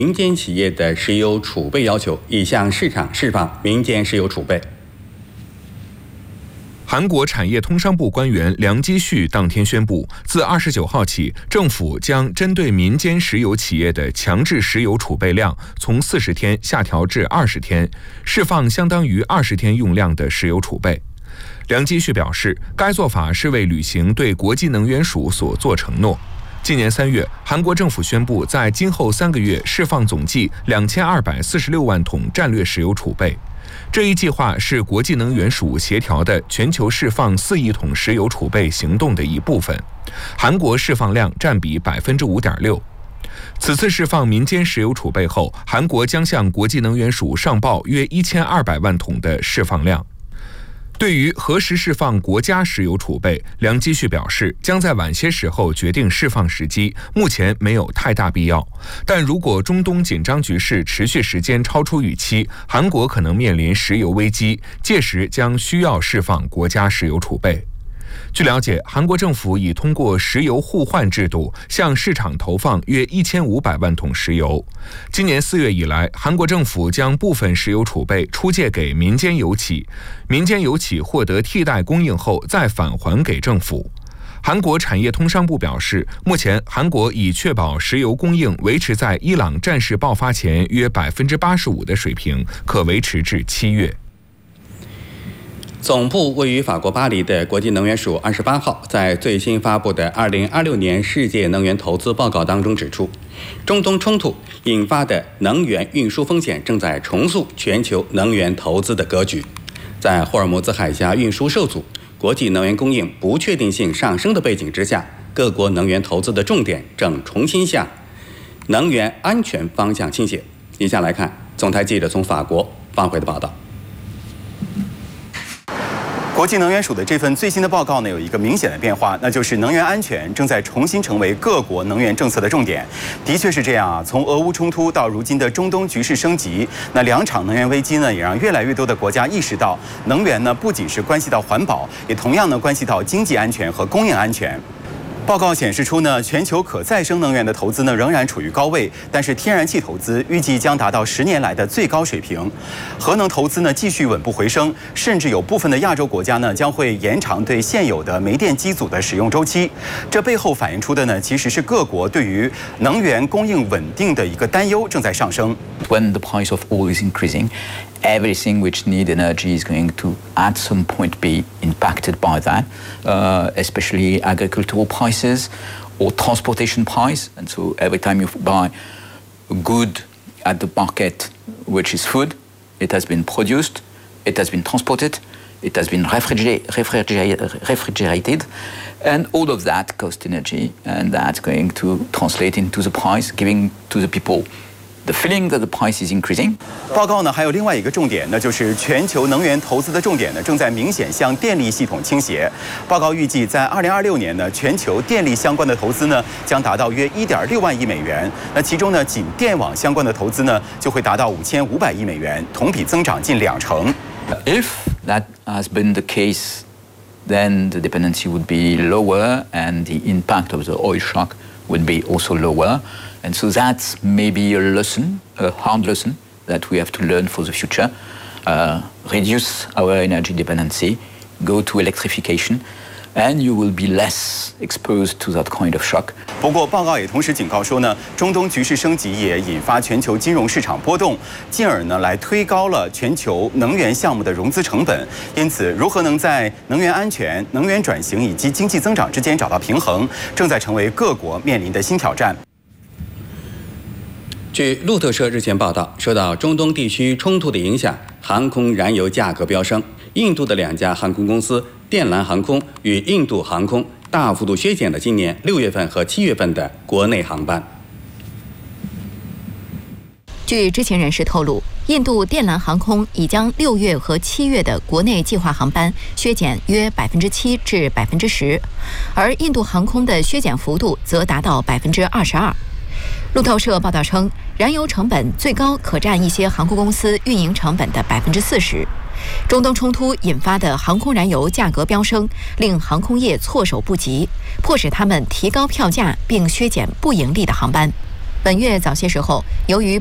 民间企业的石油储备要求，已向市场释放民间石油储备。 韩国产业通商部官员梁基旭当天宣布，自29号起，政府将针对民间石油企业的强制石油储备量从40天下调至20天，释放相当于20天用量的石油储备。梁基旭表示，该做法是为履行对国际能源署所作承诺。今年3月，韩国政府宣布，在今后3个月释放总计2246万桶战略石油储备。这一计划是国际能源署协调的全球释放4亿桶石油储备行动的一部分，韩国释放量占比5.6%。此次释放民间石油储备后，韩国将向国际能源署上报约1200万桶的释放量。对于何时释放国家石油储备，梁基旭表示，将在晚些时候决定释放时机，目前没有太大必要。但如果中东紧张局势持续时间超出预期，韩国可能面临石油危机，届时将需要释放国家石油储备。据了解，韩国政府已通过石油互换制度向市场投放约1500万桶石油。今年4月以来，韩国政府将部分石油储备出借给民间油企，民间油企获得替代供应后再返还给政府。韩国产业通商部表示，目前韩国已确保石油供应维持在伊朗战事爆发前约85%的水平，可维持至7月。 总部位于法国巴黎的国际能源署28号在最新发布的2026年世界能源投资报告当中指出，中东冲突引发的能源运输风险正在重塑全球能源投资的格局。在霍尔木兹海峡运输受阻、国际能源供应不确定性上升的背景之下，各国能源投资的重点正重新向能源安全方向倾斜。以下来看总台记者从法国发回的报道。 国际能源署的这份最新的报告呢，有一个明显的变化，那就是能源安全正在重新成为各国能源政策的重点。的确是这样啊，从俄乌冲突到如今的中东局势升级，那2场能源危机呢，也让越来越多的国家意识到，能源呢不仅是关系到环保，也同样呢关系到经济安全和供应安全。报告显示出呢，全球可再生能源的投资呢仍然处于高位，但是天然气投资预计将达到10年来的最高水平，核能投资呢继续稳步回升，甚至有部分的亚洲国家呢将会延长对现有的煤电机组的使用周期。这背后反映出的呢，其实是各国对于能源供应稳定的一个担忧正在上升。 When the price of oil is increasing, everything which need energy is going to at some point be impacted by that, especially agricultural prices or transportation price. And so every time you buy a good at the market, which is food, it has been produced, it has been transported, it has been refrigerated, and all of that costs energy, and that's going to translate into the price, giving to the people the feeling that the price is increasing. 报告呢还有另外一个重点，那就是全球能源投资的重点呢正在明显向电力系统倾斜。报告预计在2026年呢，全球电力相关的投资呢将达到约1.6万亿美元。那其中呢，仅电网相关的投资呢就会达到5500亿美元，同比增长近20%。 If that has been the case, then the dependency would be lower, and the impact of the oil shock would be also lower. And so that's maybe a lesson, a hard lesson that we have to learn for the future. Reduce our energy dependency, go to electrification, and you will be less exposed to that kind of shock. 不过，报告也同时警告说呢，中东局势升级也引发全球金融市场波动，进而呢来推高了全球能源项目的融资成本。因此，如何能在能源安全、能源转型以及经济增长之间找到平衡，正在成为各国面临的新挑战。 据路透社日前报道，受到中东地区冲突的影响，航空燃油价格飙升。印度的2家航空公司电蓝航空与印度航空大幅度削减了今年6月份和7月份的国内航班。 据知情人士透露，印度电蓝航空已将6月和7月的国内计划航班削减约7%至10%，而印度航空的削减幅度则达到22%。路透社报道称，燃油成本最高可占一些航空公司运营成本的40%。中东冲突引发的航空燃油价格飙升，令航空业措手不及，迫使他们提高票价并削减不盈利的航班。 本月早些时候，由于